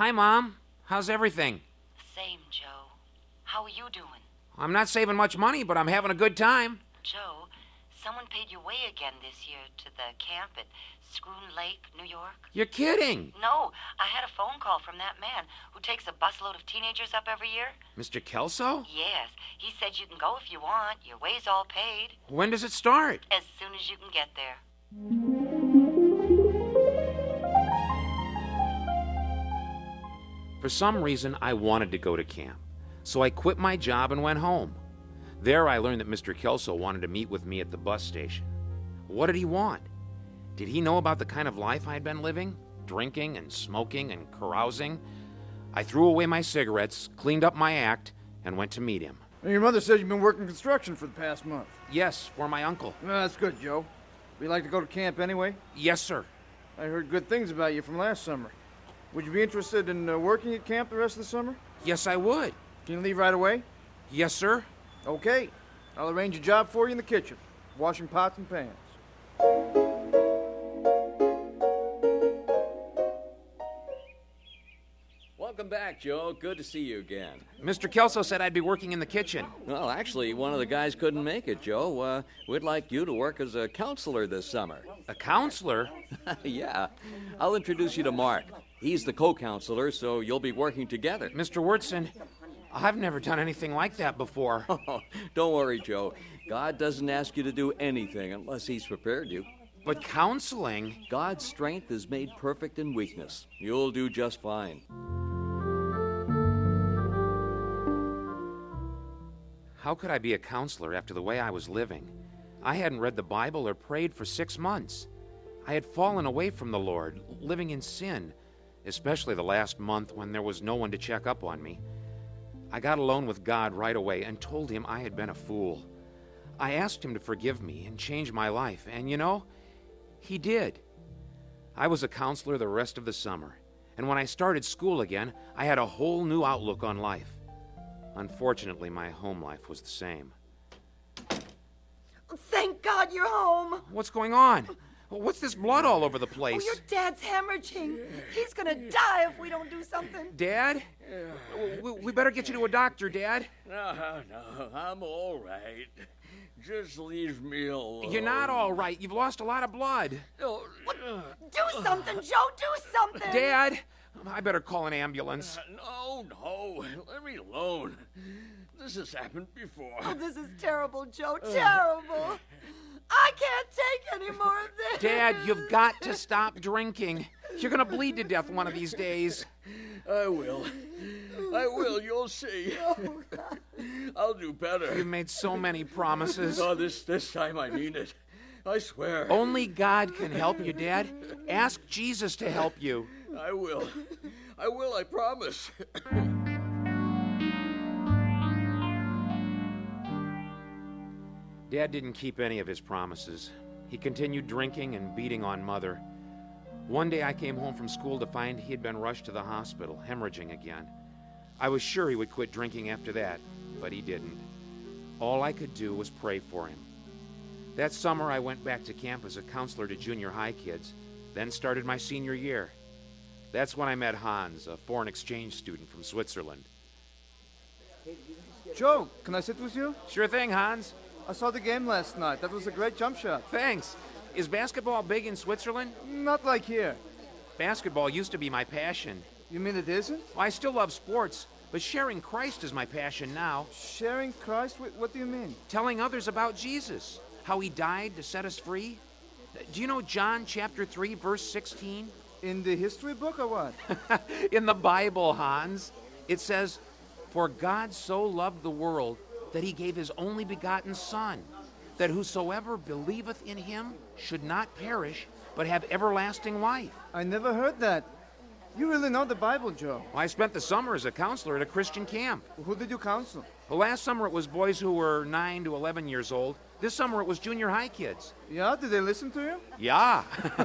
Hi, Mom. How's everything? Same, Joe. How are you doing? I'm not saving much money, but I'm having a good time. Joe, someone paid your way again this year to the camp at Schroon Lake, New York. You're kidding. No, I had a phone call from that man who takes a busload of teenagers up every year. Mr. Kelso? Yes, he said you can go if you want. Your way's all paid. When does it start? As soon as you can get there. For some reason, I wanted to go to camp, so I quit my job and went home. There I learned that Mr. Kelso wanted to meet with me at the bus station. What did he want? Did he know about the kind of life I'd been living? Drinking and smoking and carousing? I threw away my cigarettes, cleaned up my act, and went to meet him. Your mother says you've been working construction for the past month. Yes, for my uncle. That's good, Joe. Would you like to go to camp anyway? Yes, sir. I heard good things about you from last summer. Would you be interested in working at camp the rest of the summer? Yes, I would. Can you leave right away? Yes, sir. Okay. I'll arrange a job for you in the kitchen, washing pots and pans. Welcome back, Joe. Good to see you again. Mr. Kelso said I'd be working in the kitchen. Well, actually, one of the guys couldn't make it, Joe. We'd like you to work as a counselor this summer. A counselor? Yeah. I'll introduce you to Mark. He's the co-counselor, so you'll be working together. Mr. Wurtson, I've never done anything like that before. Oh, don't worry, Joe. God doesn't ask you to do anything unless He's prepared you. But counseling? God's strength is made perfect in weakness. You'll do just fine. How could I be a counselor after the way I was living? I hadn't read the Bible or prayed for 6 months. I had fallen away from the Lord, living in sin, especially the last month when there was no one to check up on me. I got alone with God right away and told Him I had been a fool. I asked Him to forgive me and change my life, and you know, He did. I was a counselor the rest of the summer, and when I started school again, I had a whole new outlook on life. Unfortunately, my home life was the same. Thank God you're home. What's going on? What's this blood all over the place? Oh, your dad's hemorrhaging. He's gonna die if we don't do something. Dad? We better get you to a doctor, Dad. No, I'm all right. Just leave me alone. You're not all right. You've lost a lot of blood. Oh, Do something, Joe. Do something. Dad, I better call an ambulance. no. Let me alone. This has happened before. Oh, this is terrible, Joe. Terrible. I can't take any more of this. Dad, you've got to stop drinking. You're going to bleed to death one of these days. I will. You'll see. I'll do better. You've made so many promises. Oh, this time I mean it. I swear. Only God can help you, Dad. Ask Jesus to help you. I will, I promise. Dad didn't keep any of his promises. He continued drinking and beating on Mother. One day I came home from school to find he had been rushed to the hospital, hemorrhaging again. I was sure he would quit drinking after that, but he didn't. All I could do was pray for him. That summer I went back to camp as a counselor to junior high kids, then started my senior year. That's when I met Hans, a foreign exchange student from Switzerland. Joe, can I sit with you? Sure thing, Hans. I saw the game last night. That was a great jump shot. Thanks. Is basketball big in Switzerland? Not like here. Basketball used to be my passion. You mean it isn't? Well, I still love sports, but sharing Christ is my passion now. Sharing Christ? What do you mean? Telling others about Jesus, how He died to set us free. Do you know John chapter 3, verse 16? In the history book or what? In the Bible, Hans. It says, "For God so loved the world that He gave His only begotten Son, that whosoever believeth in Him should not perish, but have everlasting life." I never heard that. You really know the Bible, Joe. Well, I spent the summer as a counselor at a Christian camp. Who did you counsel? Well, last summer it was boys who were 9 to 11 years old. This summer it was junior high kids. Yeah? Did they listen to you? Yeah.